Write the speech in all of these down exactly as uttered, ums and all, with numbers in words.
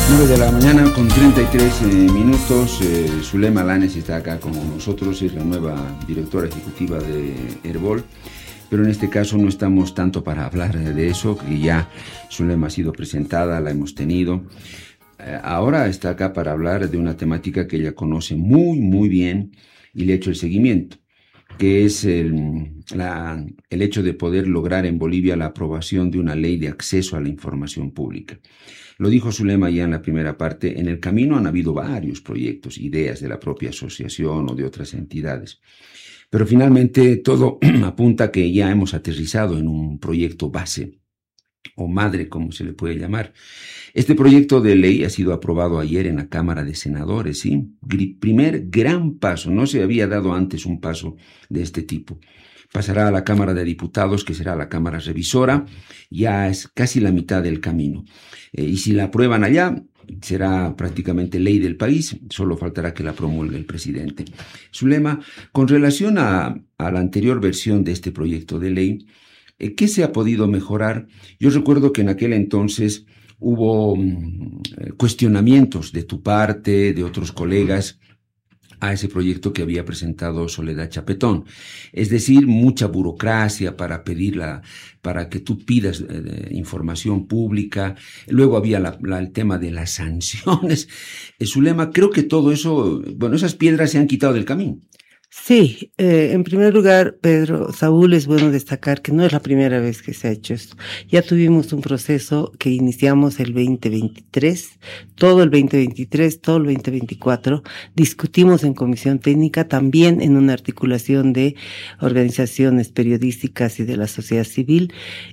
nueve de la mañana con treinta y tres eh, minutos. Eh, Zulema Lanes está acá con nosotros, es la nueva directora ejecutiva de Herbol, pero en este caso no estamos tanto para hablar de eso, que ya Zulema ha sido presentada, la hemos tenido. Eh, ahora está acá para hablar de una temática que ella conoce muy, muy bien y le ha hecho el seguimiento, que es el, la, el hecho de poder lograr en Bolivia la aprobación de una ley de acceso a la información pública. Lo dijo Zulema ya en la primera parte. En el camino han habido varios proyectos, ideas de la propia asociación o de otras entidades. Pero finalmente todo apunta a que ya hemos aterrizado en un proyecto base, o madre, como se le puede llamar. Este proyecto de ley ha sido aprobado ayer en la Cámara de Senadores, ¿sí? Primer gran paso, no se había dado antes un paso de este tipo. Pasará a la Cámara de Diputados, que será la Cámara Revisora, ya es casi la mitad del camino. Eh, y si la aprueban allá, será prácticamente ley del país, solo faltará que la promulgue el presidente. Zulema, con relación a, a la anterior versión de este proyecto de ley, eh, ¿qué se ha podido mejorar? Yo recuerdo que en aquel entonces hubo mm, cuestionamientos de tu parte, de otros colegas, a ese proyecto que había presentado Soledad Chapetón. Es decir, mucha burocracia para pedirla, para que tú pidas eh, información pública. Luego había la, la, el tema de las sanciones. Eh, Zulema, creo que todo eso, bueno, esas piedras se han quitado del camino. Sí, eh, en primer lugar, Pedro, Saúl, es bueno destacar que no es la primera vez que se ha hecho esto. Ya tuvimos un proceso que iniciamos el veinte veintitrés, todo el veinte veintitrés, todo el veinte veinticuatro, discutimos en comisión técnica, también en una articulación de organizaciones periodísticas y de la sociedad civil,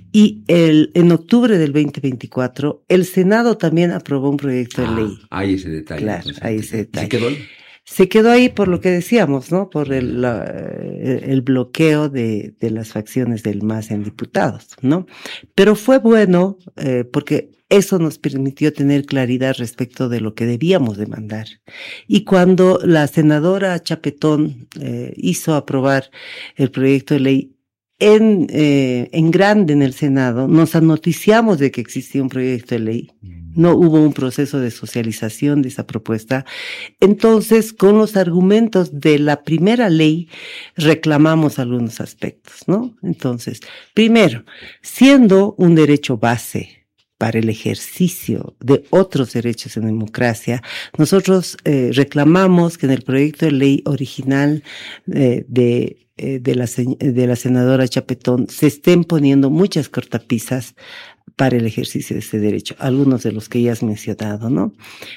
y el, en octubre del veinte veinticuatro, el Senado también aprobó un proyecto de ah, ley. Hay ese detalle. Claro, entonces, hay ese detalle. ¿Se quedó? Se quedó ahí por lo que decíamos, ¿no? Por el, la, el bloqueo de, de las facciones del M A S en diputados, ¿no? Pero fue bueno, eh, porque eso nos permitió tener claridad respecto de lo que debíamos demandar. Y cuando la senadora Chapetón eh, hizo aprobar el proyecto de ley en, eh, en grande en el Senado, nos anoticiamos de que existía un proyecto de ley. No hubo un proceso de socialización de esa propuesta. Entonces, con los argumentos de la primera ley, reclamamos algunos aspectos, ¿no? Entonces, primero, siendo un derecho base para el ejercicio de otros derechos en democracia, nosotros eh, reclamamos que en el proyecto de ley original eh, de de la, de la senadora Chapetón se estén poniendo muchas cortapisas para el ejercicio de este derecho, algunos de los que ya has mencionado, ¿no?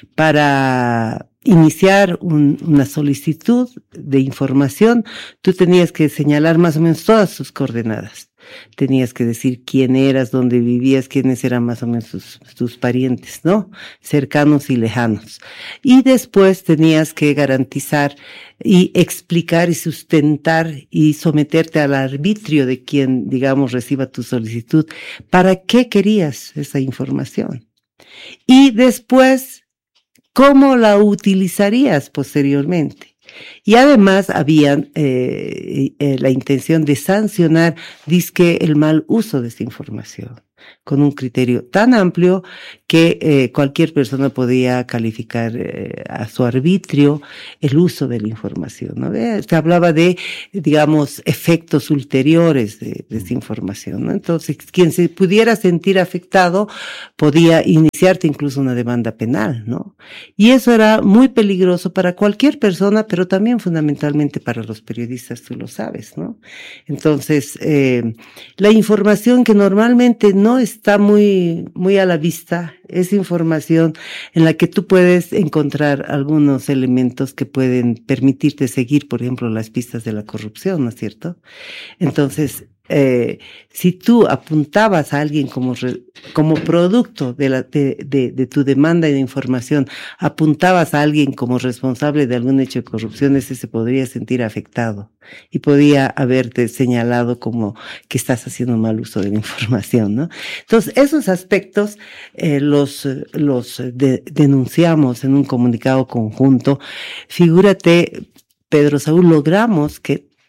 Para iniciar un, una solicitud de información, tú tenías que señalar más o menos todas sus coordenadas. Tenías que decir quién eras, dónde vivías, quiénes eran más o menos tus, tus parientes, ¿no? Cercanos y lejanos. Y después tenías que garantizar y explicar y sustentar y someterte al arbitrio de quien, digamos, reciba tu solicitud. ¿Para qué querías esa información? Y después, ¿cómo la utilizarías posteriormente? Y además había eh, eh, la intención de sancionar, dizque, el mal uso de esta información, con un criterio tan amplio que eh, cualquier persona podía calificar eh, a su arbitrio el uso de la información, ¿no? Eh, se hablaba de, digamos, efectos ulteriores de, de esta información, ¿no? Entonces, quien se pudiera sentir afectado podía iniciarte incluso una demanda penal, ¿no? Y eso era muy peligroso para cualquier persona, pero también fundamentalmente para los periodistas, tú lo sabes, ¿no? Entonces, eh, la información que normalmente no está muy, muy a la vista, es información en la que tú puedes encontrar algunos elementos que pueden permitirte seguir, por ejemplo, las pistas de la corrupción, ¿no es cierto? Entonces, eh, si tú apuntabas a alguien como re, como producto de, la, de, de, de tu demanda de información, apuntabas a alguien como responsable de algún hecho de corrupción, ese se podría sentir afectado y podía haberte señalado como que estás haciendo mal uso de la información, ¿no? Entonces, esos aspectos eh, los, los de, denunciamos en un comunicado conjunto. Figúrate, Pedro Saúl, logramos que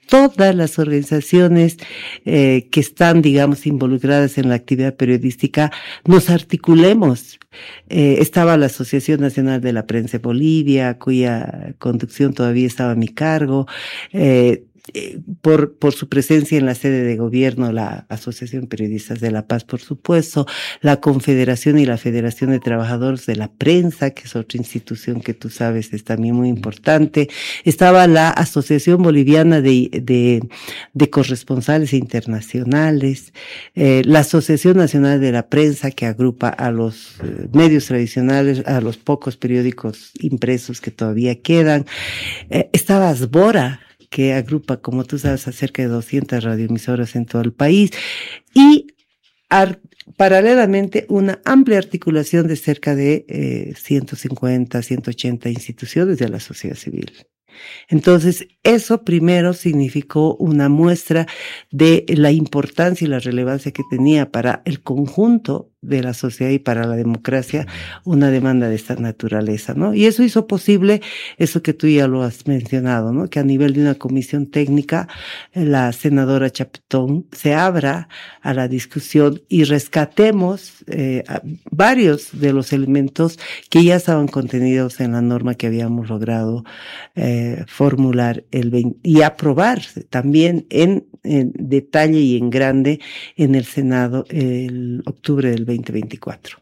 todas las organizaciones eh, que están, digamos, involucradas en la actividad periodística nos articulemos. Eh, estaba la Asociación Nacional de la Prensa de Bolivia, cuya conducción todavía estaba a mi cargo. Eh, Eh, por, por su presencia en la sede de gobierno, la Asociación Periodistas de la Paz, por supuesto, la Confederación y la Federación de Trabajadores de la Prensa, que es otra institución que tú sabes es también muy importante. Estaba la Asociación Boliviana de, de, de Corresponsales Internacionales, eh, la Asociación Nacional de la Prensa, que agrupa a los eh, medios tradicionales, a los pocos periódicos impresos que todavía quedan. Eh, estaba Asbora, que agrupa, como tú sabes, a cerca de doscientas radioemisoras en todo el país, y ar- paralelamente una amplia articulación de cerca de eh, ciento cincuenta, ciento ochenta instituciones de la sociedad civil. Entonces, eso primero significó una muestra de la importancia y la relevancia que tenía para el conjunto de la sociedad y para la democracia una demanda de esta naturaleza, ¿no? Y eso hizo posible eso que tú ya lo has mencionado, ¿no? Que a nivel de una comisión técnica, la senadora Chapetón se abra a la discusión y rescatemos eh, varios de los elementos que ya estaban contenidos en la norma que habíamos logrado eh, formular el veinte, y aprobar también en, en detalle y en grande en el Senado el octubre del veinte veinticuatro.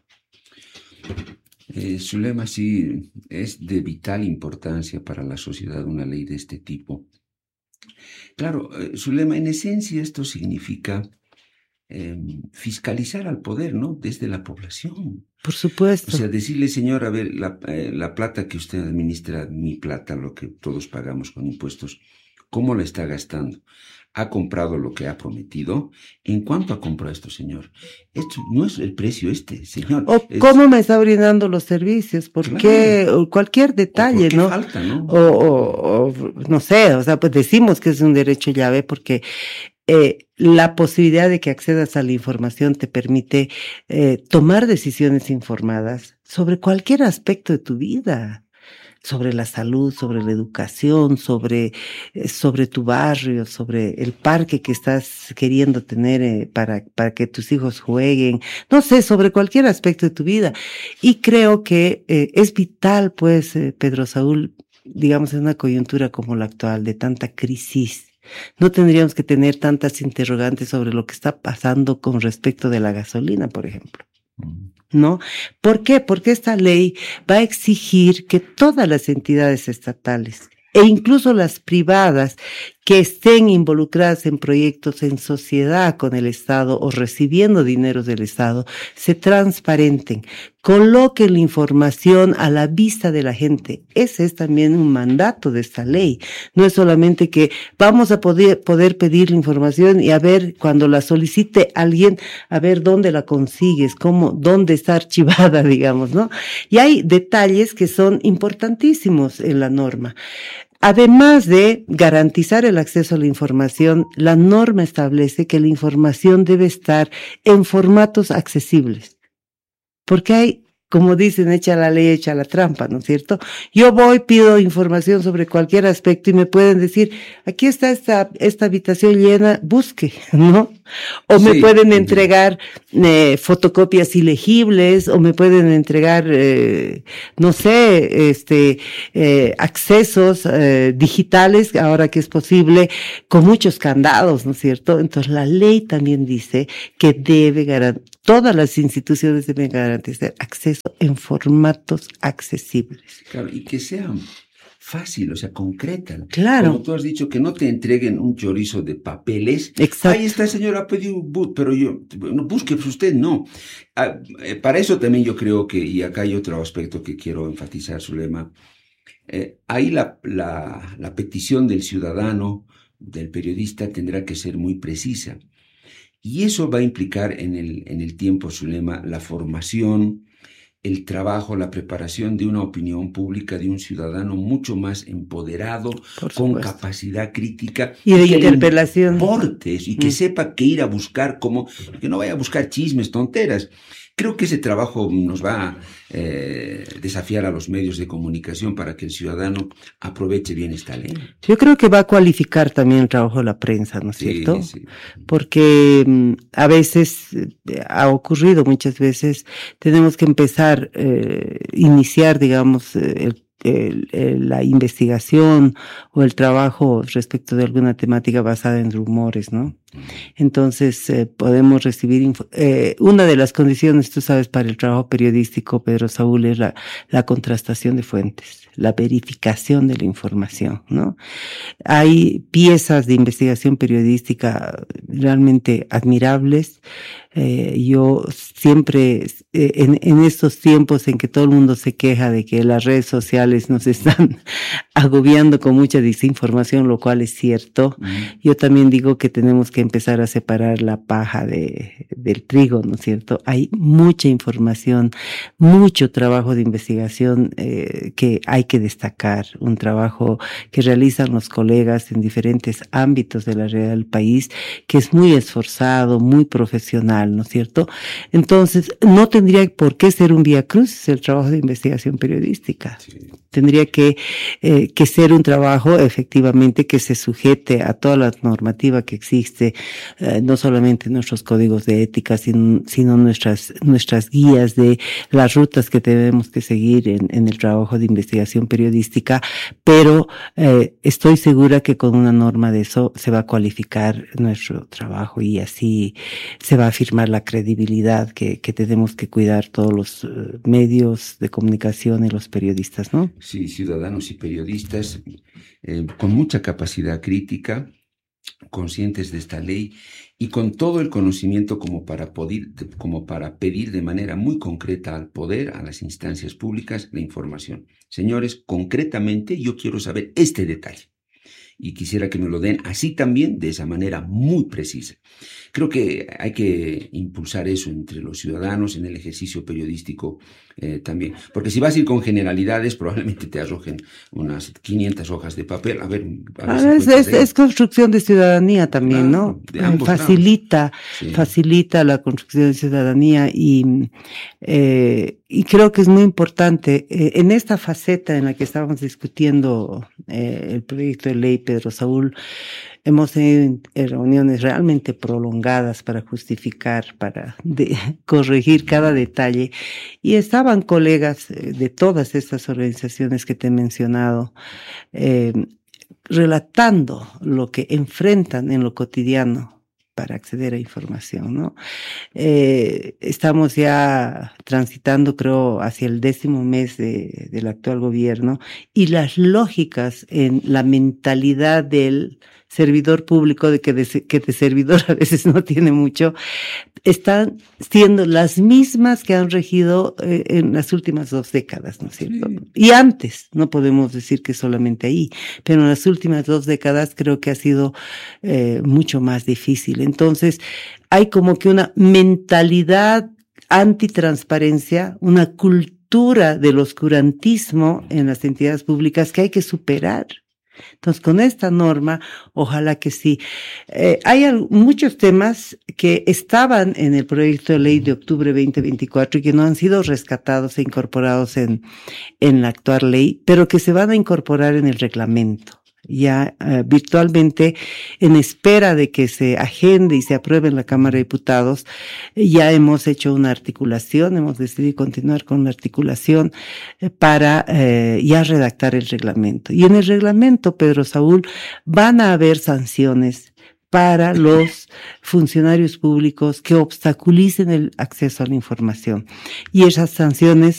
Eh, Zulema, sí, es de vital importancia para la sociedad una ley de este tipo. Claro, eh, Zulema, en esencia esto significa eh, fiscalizar al poder, ¿no? Desde la población. Por supuesto. O sea, decirle, señor, a ver, la, eh, la plata que usted administra, mi plata, lo que todos pagamos con impuestos, ¿cómo la está gastando? ¿Ha comprado lo que ha prometido? ¿En cuánto ha comprado esto, señor? Esto no es el precio este, señor. O es... cómo me está brindando los servicios, por claro. qué, o cualquier detalle, o por qué ¿no? falta, ¿no? O, o, o, no sé, o sea, pues decimos que es un derecho llave porque eh, la posibilidad de que accedas a la información te permite eh, tomar decisiones informadas sobre cualquier aspecto de tu vida. Sobre la salud, sobre la educación, sobre, sobre tu barrio, sobre el parque que estás queriendo tener eh, para, para que tus hijos jueguen, no sé, sobre cualquier aspecto de tu vida. Y creo que eh, es vital, pues, eh, Pedro Saúl, digamos, en una coyuntura como la actual, de tanta crisis. No tendríamos que tener tantas interrogantes sobre lo que está pasando con respecto de la gasolina, por ejemplo. ¿No? ¿Por qué? Porque esta ley va a exigir que todas las entidades estatales e incluso las privadas que estén involucradas en proyectos en sociedad con el Estado o recibiendo dineros del Estado, se transparenten, coloquen la información a la vista de la gente. Ese es también un mandato de esta ley. No es solamente que vamos a poder, poder pedir la información y a ver, cuando la solicite alguien, a ver dónde la consigues, cómo, dónde está archivada, digamos, ¿no? Y hay detalles que son importantísimos en la norma. Además de garantizar el acceso a la información, la norma establece que la información debe estar en formatos accesibles. Porque hay, como dicen, echa la ley, echa la trampa, ¿no es cierto? Yo voy, pido información sobre cualquier aspecto y me pueden decir, aquí está esta, esta habitación llena, busque, ¿no? O me sí, pueden entregar eh, fotocopias ilegibles, o me pueden entregar, eh, no sé, este, eh, accesos eh, digitales, ahora que es posible, con muchos candados, ¿no es cierto? Entonces la ley también dice que debe garantizar, todas las instituciones deben garantizar acceso en formatos accesibles. Claro, y que sean fácil, o sea, concreta. Claro. Como tú has dicho, que no te entreguen un chorizo de papeles. Exacto. Ahí está, señora, ha pedido un bus, pero yo, no, busque usted, no. Ah, eh, para eso también yo creo que, y acá hay otro aspecto que quiero enfatizar, Zulema, eh, ahí la, la, la petición del ciudadano, del periodista, tendrá que ser muy precisa. Y eso va a implicar en el, en el tiempo, Zulema, la formación, el trabajo, la preparación de una opinión pública de un ciudadano mucho más empoderado, con capacidad crítica. Y de y interpelación. Que importe, y que mm. sepa que ir a buscar, como, que no vaya a buscar chismes, tonteras, Creo que ese trabajo nos va a eh, desafiar a los medios de comunicación para que el ciudadano aproveche bien esta ley. Yo creo que va a cualificar también el trabajo de la prensa, ¿no es Sí, cierto? sí. Porque mm, a veces, eh, ha ocurrido muchas veces, tenemos que empezar, eh, iniciar, digamos, eh, el El, el, la investigación o el trabajo respecto de alguna temática basada en rumores, ¿no? Entonces, eh, podemos recibir, eh, una de las condiciones, tú sabes, para el trabajo periodístico, Pedro Saúl, es la, la contrastación de fuentes, la verificación de la información, ¿no? Hay piezas de investigación periodística realmente admirables. Eh, yo siempre, eh, en, en estos tiempos en que todo el mundo se queja de que las redes sociales nos están agobiando con mucha desinformación, lo cual es cierto, mm. yo también digo que tenemos que empezar a separar la paja de, del trigo, ¿no es cierto? Hay mucha información, mucho trabajo de investigación eh, que hay que destacar, un trabajo que realizan los colegas en diferentes ámbitos de la realidad del país, que es muy esforzado, muy profesional, ¿no es cierto? Entonces, no tendría por qué ser un viacrucis el trabajo de investigación periodística. Sí. Tendría que, eh, que ser un trabajo, efectivamente, que se sujete a toda la normativa que existe, eh, no solamente nuestros códigos de ética, sino, sino nuestras, nuestras guías de las rutas que tenemos que seguir en, en el trabajo de investigación periodística, pero eh, estoy segura que con una norma de eso se va a cualificar nuestro trabajo y así se va a afirmar la credibilidad que, que tenemos que cuidar todos los uh, medios de comunicación y los periodistas, ¿no? Sí, ciudadanos y periodistas eh, con mucha capacidad crítica, conscientes de esta ley y con todo el conocimiento como para, poder, como para pedir de manera muy concreta al poder, a las instancias públicas, la información. Señores, concretamente yo quiero saber este detalle y quisiera que me lo den así también, de esa manera muy precisa. Creo que hay que impulsar eso entre los ciudadanos en el ejercicio periodístico eh, también, porque si vas a ir con generalidades probablemente te arrojen unas quinientas hojas de papel. A ver, a ver ah, si es, es, es construcción de ciudadanía también, claro, ¿no? Facilita, sí. facilita la construcción de ciudadanía y, eh, y creo que es muy importante eh, en esta faceta en la que estábamos discutiendo eh, el proyecto de ley, Pedro Saúl. Hemos tenido reuniones realmente prolongadas para justificar, para de, corregir cada detalle. Y estaban colegas de todas estas organizaciones que te he mencionado, eh, relatando lo que enfrentan en lo cotidiano para acceder a información, ¿no? Eh, estamos ya transitando, creo, hacia el décimo mes de, del actual gobierno y las lógicas en la mentalidad del servidor público, de que de, que de servidor a veces no tiene mucho, están siendo las mismas que han regido eh, en las últimas dos décadas, ¿no es cierto? Sí. Y antes, no podemos decir que solamente ahí, pero en las últimas dos décadas creo que ha sido eh, mucho más difícil. Entonces, hay como que una mentalidad antitransparencia, una cultura del oscurantismo en las entidades públicas que hay que superar. Entonces, con esta norma, ojalá que sí. Eh, hay al, muchos temas que estaban en el proyecto de ley de octubre veinte veinticuatro y que no han sido rescatados e incorporados en, en la actual ley, pero que se van a incorporar en el reglamento. Ya uh, virtualmente, en espera de que se agende y se apruebe en la Cámara de Diputados, ya hemos hecho una articulación, hemos decidido continuar con la articulación eh, para eh, ya redactar el reglamento. Y en el reglamento, Pedro Saúl, van a haber sanciones para los funcionarios públicos que obstaculicen el acceso a la información. Y esas sanciones